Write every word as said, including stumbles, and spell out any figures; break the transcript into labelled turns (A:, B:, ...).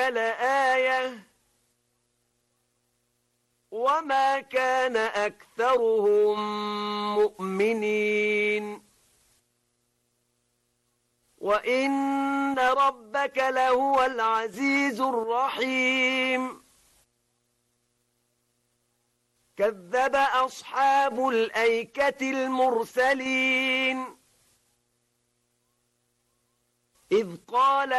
A: لآية وما كان أكثرهم مؤمنين وإن ربك لهو العزيز الرحيم كذب أصحاب الأيكة المرسلين إذ قال